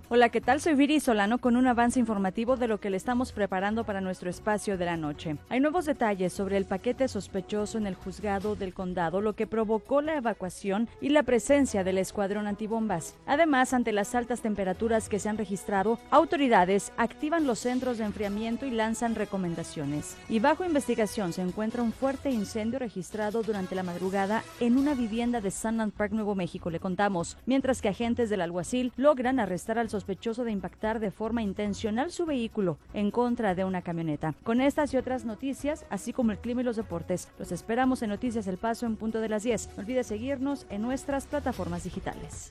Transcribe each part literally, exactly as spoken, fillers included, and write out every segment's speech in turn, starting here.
Hola, ¿qué tal? Soy Viri Solano con un avance informativo de lo que le estamos preparando para nuestro espacio de la noche. Hay nuevos detalles sobre el paquete sospechoso en el juzgado del condado, lo que provocó la evacuación y la presencia del escuadrón antibombas. Además, ante las altas temperaturas que se han registrado, autoridades activan los centros de enfriamiento y lanzan recomendaciones. Y bajo investigación se encuentra un fuerte incendio registrado durante la madrugada en una vivienda de Sunland Park, Nuevo México, le contamos, mientras que agentes del alguacil logran arrestar al sospechoso de impactar de forma intencional su vehículo en contra de una camioneta. Con estas y otras noticias, así como el clima y los deportes, los esperamos en Noticias El Paso en punto de las diez. No olvide seguirnos en nuestras plataformas digitales.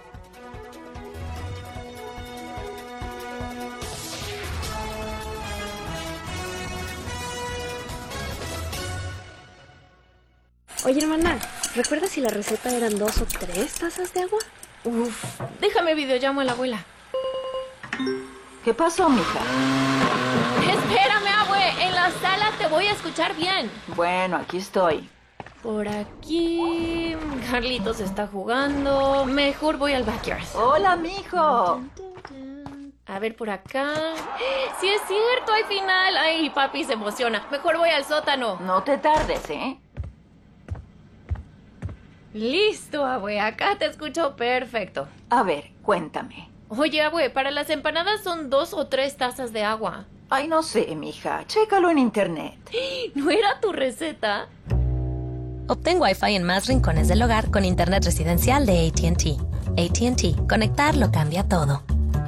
Oye, hermana, ¿recuerdas si la receta eran dos o tres tazas de agua? Uf, déjame videollamo a la abuela. ¿Qué pasó, mija? Espérame, abue, en la sala te voy a escuchar bien. Bueno, aquí estoy. Por aquí... Carlitos está jugando. Mejor voy al backyard. Hola, mijo. A ver, por acá... ¡Sí es cierto, hay final! Ay, papi se emociona. Mejor voy al sótano. No te tardes, ¿eh? Listo, abue, acá te escucho perfecto. A ver, cuéntame. Oye, abue, para las empanadas son dos o tres tazas de agua. Ay, no sé, mija. Chécalo en internet. ¿No era tu receta? Obtén Wi-Fi en más rincones del hogar con internet residencial de A T and T. A T and T. Conectar lo cambia todo.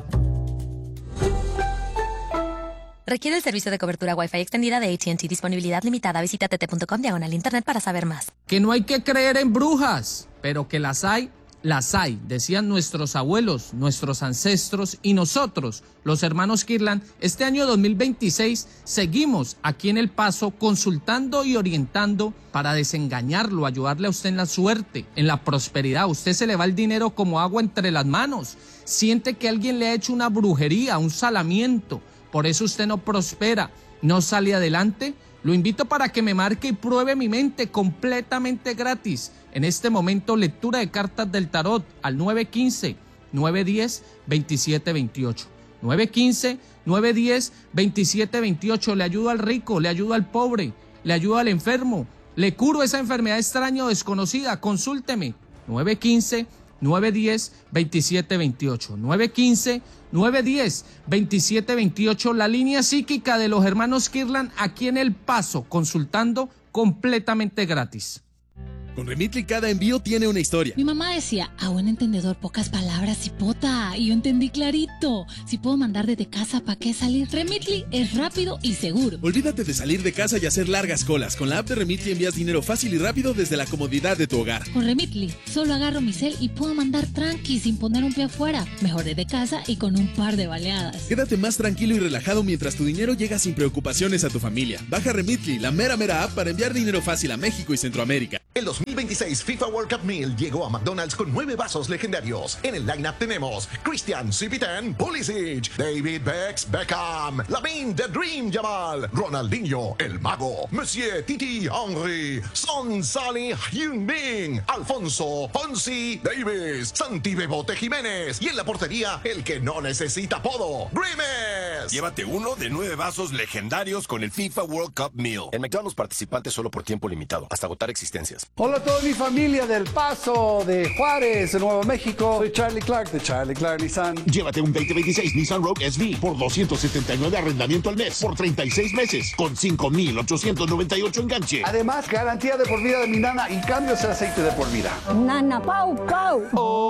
Requiere el servicio de cobertura Wi-Fi extendida de A T and T. Disponibilidad limitada. Visita tt punto com diagonal internet para saber más. Que no hay que creer en brujas, pero que las hay, las hay, decían nuestros abuelos, nuestros ancestros y nosotros, los hermanos Kirlan. Este año dos mil veintiséis seguimos aquí en El Paso consultando y orientando para desengañarlo, ayudarle a usted en la suerte, en la prosperidad. A usted se le va el dinero como agua entre las manos. Siente que alguien le ha hecho una brujería, un salamiento. Por eso usted no prospera, no sale adelante. Lo invito para que me marque y pruebe mi mente completamente gratis. En este momento, lectura de cartas del tarot al nueve uno cinco, nueve uno cero, dos siete dos ocho. nueve uno cinco, nueve uno cero, dos siete dos ocho. Le ayudo al rico, le ayudo al pobre, le ayudo al enfermo. Le curo esa enfermedad extraña o desconocida. Consúlteme. nueve uno cinco, nueve uno cero, dos siete dos ocho. nueve uno cinco, nueve uno cero, dos siete dos ocho, la línea psíquica de los hermanos Kirlan aquí en El Paso, consultando completamente gratis. Con Remitly cada envío tiene una historia. Mi mamá decía, a buen entendedor pocas palabras y pota, y yo entendí clarito. Si puedo mandar desde casa, ¿para qué salir? Remitly es rápido y seguro. Olvídate de salir de casa y hacer largas colas. Con la app de Remitly envías dinero fácil y rápido desde la comodidad de tu hogar. Con Remitly solo agarro mi cel y puedo mandar tranqui sin poner un pie afuera. Mejor desde casa y con un par de baleadas. Quédate más tranquilo y relajado mientras tu dinero llega sin preocupaciones a tu familia. Baja Remitly, la mera mera app para enviar dinero fácil a México y Centroamérica. El dos mil veintiséis FIFA World Cup Meal llegó a McDonald's con nueve vasos legendarios. En el lineup tenemos Christian C P diez Pulisic, David Bex Beckham, Lamine The Dream Yamal, Ronaldinho El Mago, Monsieur Titi Henry, Son Salih Heung-min, Alfonso Fonsi Davis, Santi Bebote Jiménez y en la portería el que no necesita apodo, Grimes. Llévate uno de nueve vasos legendarios con el FIFA World Cup Meal. En McDonald's participantes solo por tiempo limitado, hasta agotar existencias. Hola a toda mi familia del Paso, de Juárez, de Nuevo México. Soy Charlie Clark de Charlie Clark Nissan. Llévate un veinte veintiséis Nissan Rogue S V por doscientos setenta y nueve arrendamiento al mes por treinta y seis meses con cinco mil ochocientos noventa y ocho enganche. Además, garantía de por vida de mi nana y cambios de aceite de por vida. Nana Pau Pau.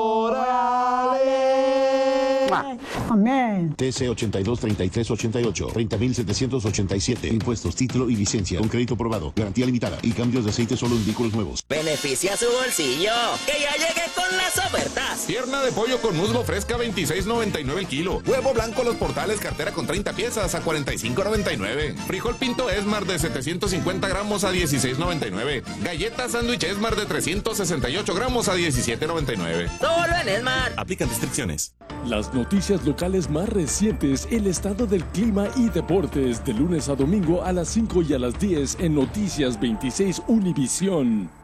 ¡Órale! Amén. T C ochenta y dos treinta y tres ochenta y ocho, treinta mil setecientos ochenta y siete. Impuestos, título y licencia. Con crédito aprobado. Garantía limitada. Y cambios de aceite solo en vehículos nuevos. Beneficia su bolsillo. Que ya llegue con las ofertas. Pierna de pollo con muslo fresca veintiséis noventa y nueve el kilo. Huevo blanco Los Portales cartera con treinta piezas a cuarenta y cinco noventa y nueve. Frijol pinto Esmar de setecientos cincuenta gramos a dieciséis noventa y nueve. Galleta sándwich Esmar de trescientos sesenta y ocho gramos a diecisiete noventa y nueve. Solo en Esmar. Aplican restricciones. Las noticias locales más recientes, el estado del clima y deportes, de lunes a domingo a las cinco y a las diez en Noticias veintiséis Univisión.